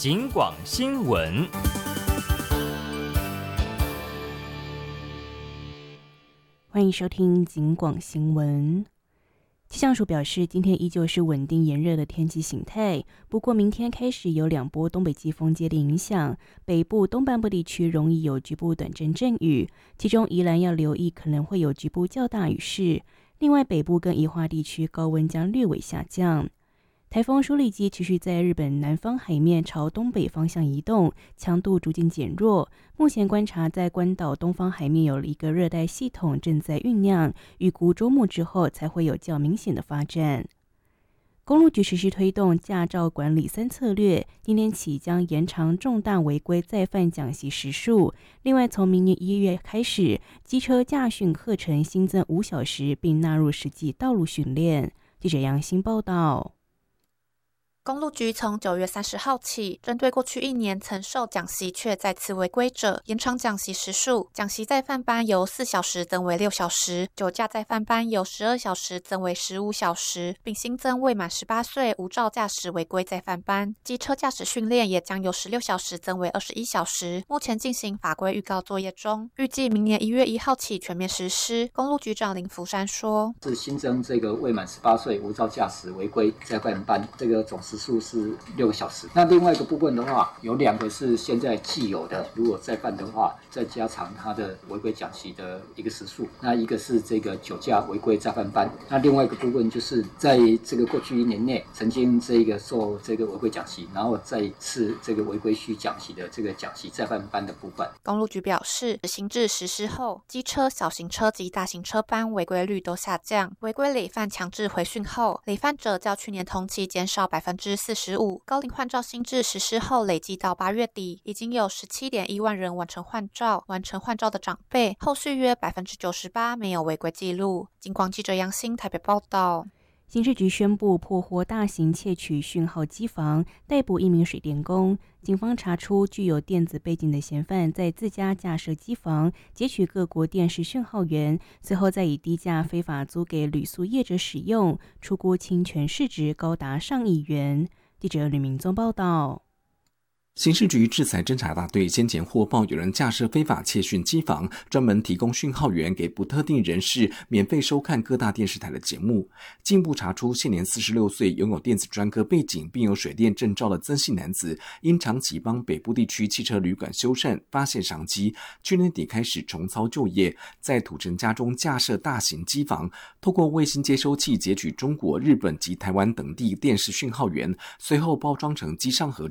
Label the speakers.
Speaker 1: 警广新闻。
Speaker 2: 欢迎收听警广新闻。气象署表示，今天依旧是稳定炎热的天气形态，不过明天开始有2波东北季风接连影响，北部东半部地区容易有局部短阵阵雨，其中宜兰要留意可能会有局部较大雨势。另外，北部跟宜花地区高温将略微下降。台风舒力基持续在日本南方海面朝东北方向移动，强度逐渐减弱。目前观察在关岛东方海面有一个热带系统正在酝酿，预估周末之后才会有较明显的发展。公路局实施推动驾照管理3策略，今天起将延长重大违规再犯讲习时数。另外，从明年1月开始，机车驾训课程新增5小时，并纳入实际道路训练。记者杨欣报道。
Speaker 3: 公路局从9月30号起，针对过去1年曾受讲习却再次违规者，延长讲习时数。讲习再犯班由4小时增为6小时，酒驾再犯班由12小时增为15小时，并新增未满18岁无照驾驶违规再犯班。机车驾驶训练也将由16小时增为21小时，目前进行法规预告作业中，预计明年1月1号起全面实施。公路局长林福山说：“
Speaker 4: 是新增这个未满18岁无照驾驶违规再犯班，这个总时数是6个小时。那另外一个部分的话，有2个是现在既有的，如果再犯的话，再加长它的违规讲习的一个时数。那一个是这个酒驾违规再犯班。那另外一个部分就是在这个过去1年内曾经这个受这个违规讲习，然后再次这个违规需讲习的这个讲习再犯班的部分。”
Speaker 3: 公路局表示，新制实施后，机车、小型车及大型车班违规率都下降，违规累犯强制回训后，累犯者较去年同期减少45%。高龄换照新制实施后，累计到8月底，已经有17.1万人完成换照。完成换照的长辈，后续约98%没有违规记录。警广记者杨欣台北报道。
Speaker 2: 刑事局宣布破获大型窃取讯号机房，逮捕1名水电工。警方查出具有电子背景的嫌犯在自家架设机房，截取各国电视讯号源，随后再以低价非法租给旅宿业者使用，出估侵权市值高达上亿元。记者吕明宗报道。
Speaker 5: 刑事局制裁侦查大队先前获报有人架设非法窃讯机房，专门提供讯号源给不特定人士免费收看各大电视台的节目。进一步查出，现年46岁、拥有电子专科背景并有水电证照的曾姓男子，因长期帮北部地区汽车旅馆修缮，发现商机，去年底开始重操旧业，在土城家中架设大型机房，透过卫星接收器截取中国、日本及台湾等地电视讯号源，随后包装成机上盒